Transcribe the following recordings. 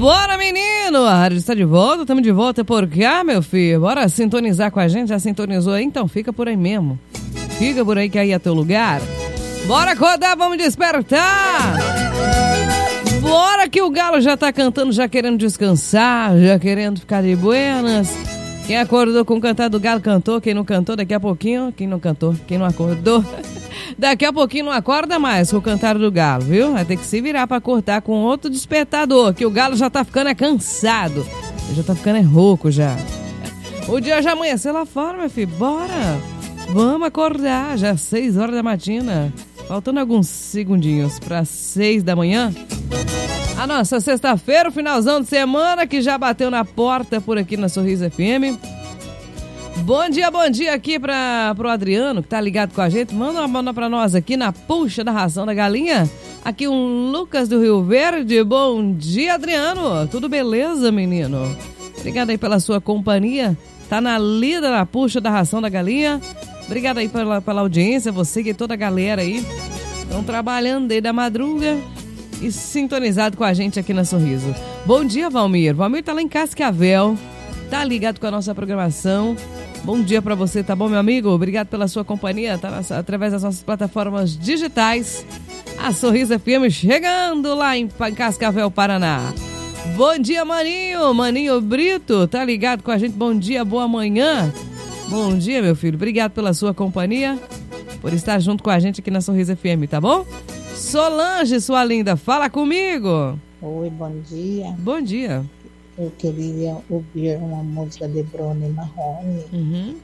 Bora, menino! A rádio está de volta, estamos de volta por cá, meu filho. Bora sintonizar com a gente, já sintonizou aí? Então fica por aí mesmo. Fica por aí que aí é teu lugar. Bora acordar, vamos despertar! Bora que o galo já tá cantando, já querendo descansar, já querendo ficar de buenas. Quem acordou com o cantar do galo cantou, quem não cantou daqui a pouquinho, quem não cantou, quem não acordou, daqui a pouquinho não acorda mais com o cantar do galo, viu? Vai ter que se virar pra acordar com outro despertador, que o galo já tá ficando cansado, já tá ficando rouco já. O dia já amanheceu lá fora, meu filho, bora! Vamos acordar, já 6 horas da matina, faltando alguns segundinhos para 6 da manhã. A nossa sexta-feira, o finalzão de semana que já bateu na porta por aqui na Sorriso FM. Bom dia aqui pro Adriano, que tá ligado com a gente. Manda uma mão pra nós aqui na Puxa da Ração da Galinha. Aqui um Lucas do Rio Verde. Bom dia, Adriano. Tudo beleza, menino? Obrigado aí pela sua companhia. Tá na lida na Puxa da Ração da Galinha. Obrigado aí pela audiência, você e toda a galera aí. Estão trabalhando desde a madruga e sintonizado com a gente aqui na Sorriso. Bom dia, Valmir. Valmir tá lá em Cascavel, tá ligado com a nossa programação. Bom dia pra você, tá bom, meu amigo? Obrigado pela sua companhia, tá através das nossas plataformas digitais. A Sorriso FM chegando lá em Cascavel, Paraná. Bom dia, Maninho Brito, tá ligado com a gente? Bom dia, boa manhã. Bom dia, meu filho. Obrigado pela sua companhia, por estar junto com a gente aqui na Sorriso FM, tá bom? Solange, sua linda, fala comigo. Oi, bom dia. Bom dia. Eu queria ouvir uma música de Bruno Marrone. Uhum.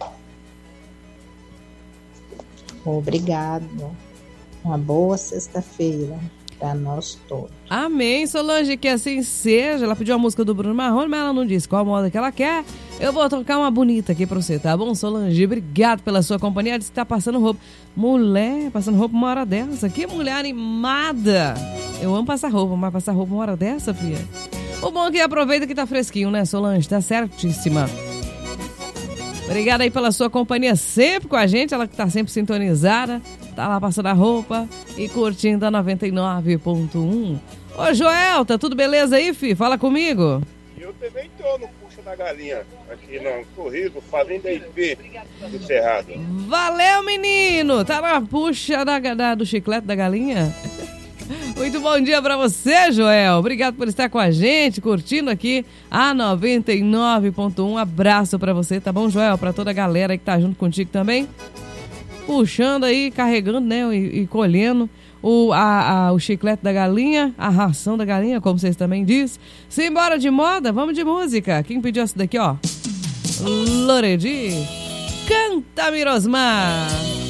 Obrigado. Uma boa sexta-feira para nós todos. Amém, Solange, que assim seja. Ela pediu a música do Bruno Marrone, mas ela não disse qual moda que ela quer. Eu vou tocar uma bonita aqui pra você, tá bom, Solange? Obrigado pela sua companhia. Ela disse que tá passando roupa. Mulher, passando roupa uma hora dessa. Que mulher animada. Eu amo passar roupa, mas passar roupa uma hora dessa, filha. O bom é que aproveita que tá fresquinho, né, Solange? Tá certíssima. Obrigada aí pela sua companhia sempre com a gente. Ela que tá sempre sintonizada. Tá lá passando a roupa e curtindo a 99.1. Ô, Joel, tá tudo beleza aí, fi? Fala comigo. Eu também tô no Puxa da Galinha, aqui no Sorriso, Fazenda IP do Cerrado. Valeu, menino! Tá na puxa do chiclete da galinha? Muito bom dia pra você, Joel. Obrigado por estar com a gente, curtindo aqui a 99.1. Abraço pra você, tá bom, Joel? Pra toda a galera aí que tá junto contigo também. Puxando aí, carregando, né, e colhendo o chiclete da galinha, a ração da galinha, como vocês também dizem. Simbora de moda, vamos de música. Quem pediu essa daqui, ó? Loredi, canta Mirosmar.